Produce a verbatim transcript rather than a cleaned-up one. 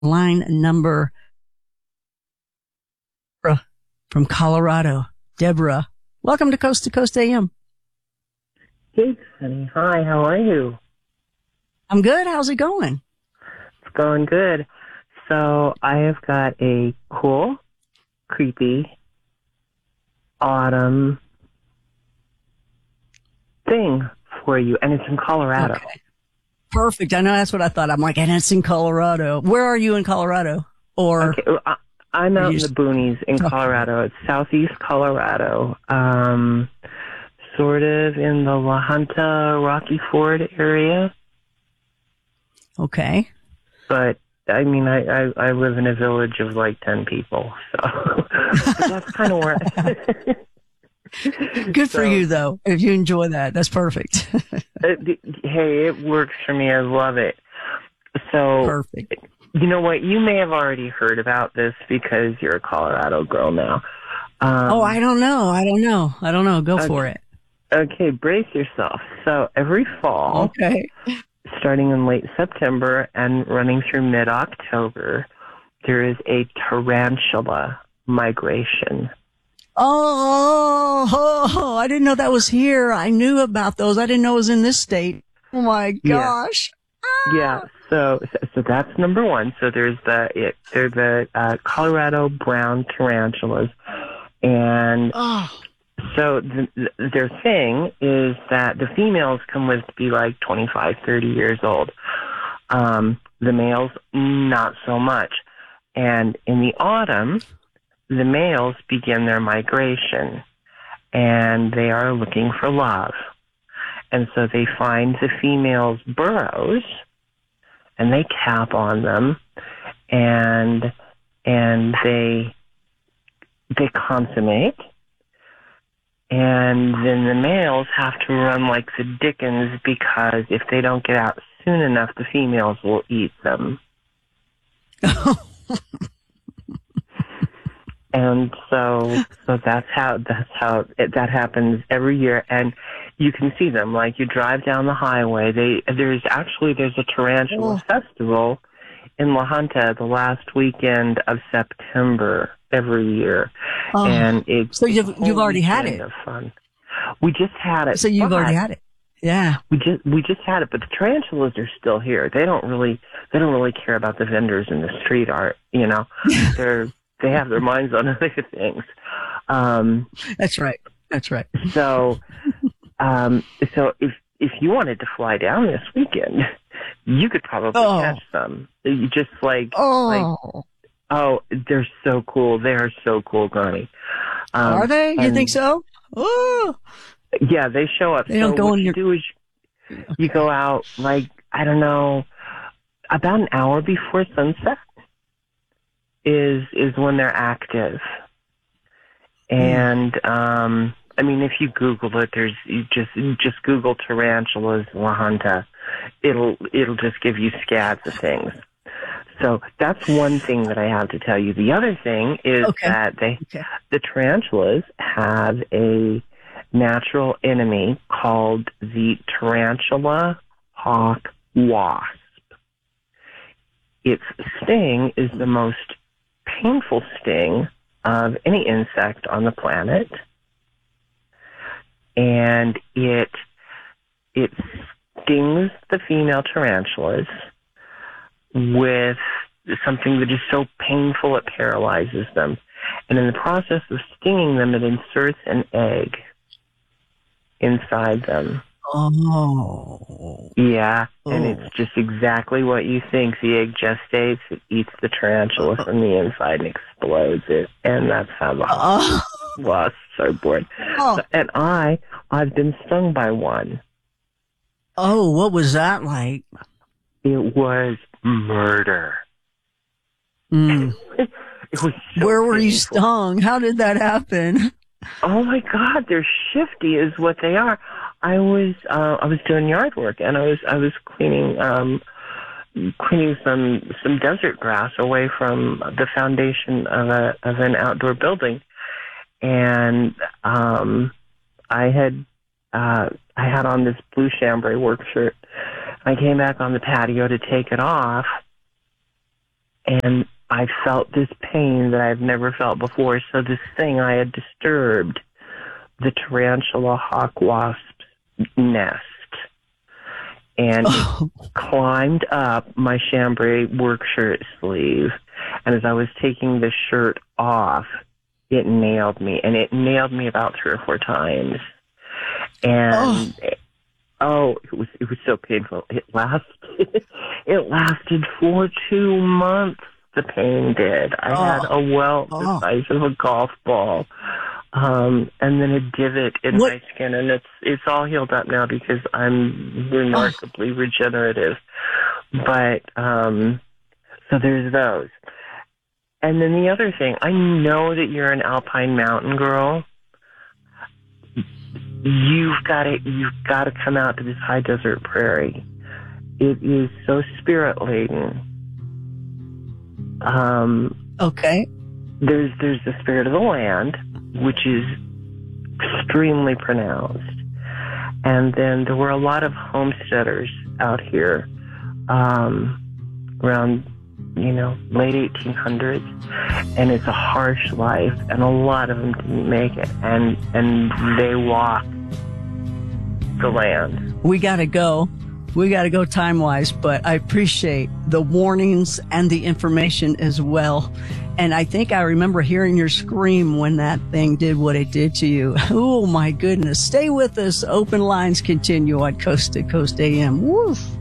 line number from Colorado. Deborah, welcome to Coast to Coast A M. Hey, honey. Hi, how are you? I'm good. How's it going? It's going good. So I have got a cool, creepy, autumn thing for you, and it's in Colorado. Okay. Perfect. I know that's what I thought. I'm like, and it's in Colorado. Where are you in Colorado? Or okay, I, I'm out in the boonies in Colorado. It's southeast Colorado, um, sort of in the La Junta, Rocky Ford area. Okay. But I mean, I, I, I live in a village of like ten people, so but that's kind of where. Good so, for you, though. If you enjoy that, that's perfect. it, hey, it works for me. I love it. So perfect. You know what? You may have already heard about this because you're a Colorado girl now. Um, oh, I don't know. I don't know. I don't know. Go okay, for it. Okay, brace yourself. So every fall, okay, starting in late September and running through mid-October, there is a tarantula migration. Oh, oh, oh, I didn't know that was here. I knew about those. I didn't know it was in this state. Oh, my gosh. Yeah. yeah. So, so that's number one. So there's the, it, they're the uh, Colorado brown tarantulas. And oh. so the, the, their thing is that the females can live to be like twenty-five, thirty years old. Um, the males, not so much. And in the autumn, the males begin their migration, and they are looking for love. And so they find the females' burrows, and they tap on them, and and they they consummate, and then the males have to run like the dickens, because if they don't get out soon enough, the females will eat them. And so, so that's how that's how it, that happens every year, and you can see them. Like you drive down the highway. They there's actually there's a tarantula oh. festival in La Junta the last weekend of September every year, oh. and it's so you've you've already had it. Of fun. We just had it. So you've already had it. Yeah. We just we just had it, but the tarantulas are still here. They don't really they don't really care about the vendors in the street art. You know, they're They have their minds on other things. Um, That's right. That's right. So, um, so if if you wanted to fly down this weekend, you could probably oh. catch some. You just like, oh, like, oh, they're so cool. They are so cool, Granny. Um, are they? You and, think so? Oh, yeah, they show up. They don't so go what in you your... do is you, okay. you go out like I don't know, about an hour before sunset. is is when they're active. And um I mean, if you Google it, there's you just you just Google tarantulas La Junta. It'll it'll just give you scads of things. So that's one thing that I have to tell you. The other thing is okay. that they okay. the tarantulas have a natural enemy called the tarantula hawk wasp. Its sting is the most painful sting of any insect on the planet, and it it stings the female tarantulas with something that is so painful it paralyzes them, and in the process of stinging them, it inserts an egg inside them. Oh. Yeah, and oh. it's just exactly what you think. The egg gestates, it eats the tarantula oh. from the inside and explodes it, and that's how the oh. wasps are born. Oh. So, and I, I've been stung by one. Oh, what was that like? It was murder. Mm. it was so Where were painful. you stung? How did that happen? Oh my God, they're shifty, is what they are. I was uh, I was doing yard work, and I was I was cleaning um, cleaning some some desert grass away from the foundation of a of an outdoor building, and um, I had uh, I had on this blue chambray work shirt. I came back on the patio to take it off, and I felt this pain that I've never felt before. So this thing I had disturbed, the tarantula hawk wasp's nest, and Oh. it climbed up my chambray work shirt sleeve. And as I was taking the shirt off, it nailed me, and it nailed me about three or four times. And Oh. oh, it was it was so painful. It lasted it lasted for two months. The pain did. I Oh. had a welt Oh. the size of a golf ball, um, and then a divot in What- my skin, and it's it's all healed up now because I'm remarkably regenerative. But um, so there's those. And then the other thing, I know that you're an alpine mountain girl. You've got to you've got to come out to this high desert prairie. It is so spirit laden. Um, Okay. there's there's the spirit of the land, which is extremely pronounced, and then there were a lot of homesteaders out here um, around, you know, late eighteen hundreds, and it's a harsh life, and a lot of them didn't make it, and and they walked the land. We got to go. We got to go time wise, but I appreciate the warnings and the information as well. And I think I remember hearing your scream when that thing did what it did to you. Oh my goodness. Stay with us. Open lines continue on Coast to Coast A M. Woof.